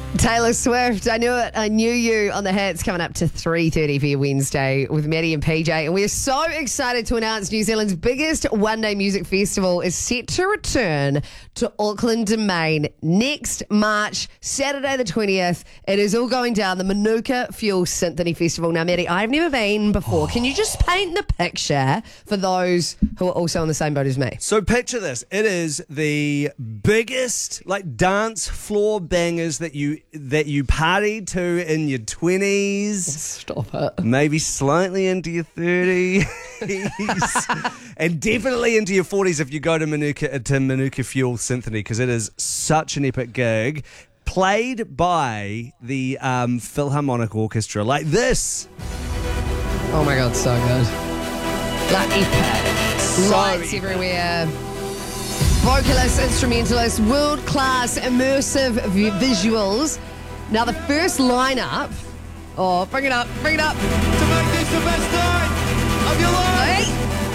Taylor Swift, I knew it. I knew you on the hits coming up to 3:30 for your Wednesday with Maddie and PJ. And we are so excited to announce New Zealand's biggest one-day music festival is set to return to Auckland Domain next March, Saturday the 20th. It is all going down, the Manuka Fuel Symphony Festival. Now, Maddie, I've never been before. Can you just paint the picture for those who are also on the same boat as me? So picture this. It is the biggest dance floor bangers that you partied to in your 20s. Stop it. Maybe slightly into your 30s. And definitely into your 40s if you go to Manuka Fuel Symphony, because it is such an epic gig. Played by the Philharmonic Orchestra like this. Oh my God, so good. Like epic. Lights everywhere. Vocalists, instrumentalists, world-class immersive visuals. Now the first lineup. Oh, bring it up. To make this the best night of your life. Hey.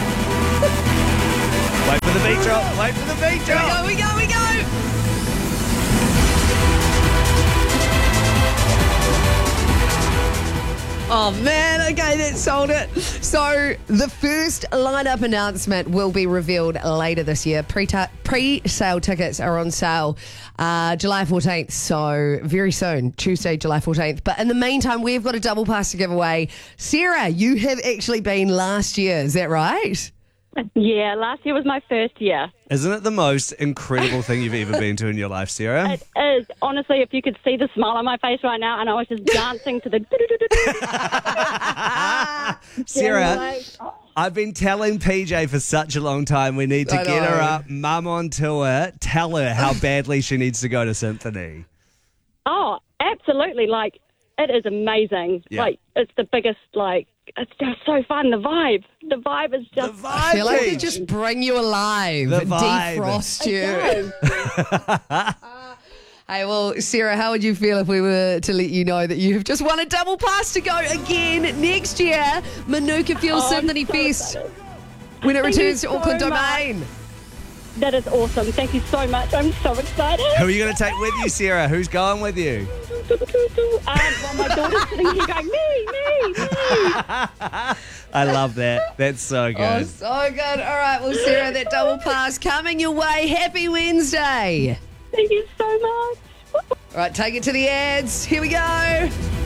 Wait for the beat drop. Wait for the beat drop. We go. Oh man, okay, that sold it. So the first lineup announcement will be revealed later this year. Pre-sale tickets are on sale July 14th, so very soon, Tuesday, July 14th. But in the meantime, we've got a double pass to give away. Sarah, you have actually been last year, is that right? Yeah, last year was my first year. Isn't it the most incredible thing you've ever been to in your life, Sarah? It is. Honestly, if you could see the smile on my face right now, and I was just dancing to the... Sarah, I've been telling PJ for such a long time we need to get her up, mum on tour, tell her how badly she needs to go to Symphony. Oh, absolutely. It is amazing. Yeah. It's the biggest, it's just so fun. The vibe is just... I feel like they just bring you alive, The vibe. defrost you. Hey, well, Sarah, how would you feel if we were to let you know that you have just won a double pass to go again next year, Manuka Fuel Symphony Fest, when it returns to Auckland Domain? That is awesome. Thank you so much. I'm so excited. Who are you going to take with you, Sarah? Who's going with you? Well, my daughter's sitting here going, me. I love that. That's so good. Oh, so good. All right, well, Sarah, that double pass coming your way. Happy Wednesday. Thank you so much. All right, take it to the ads. Here we go.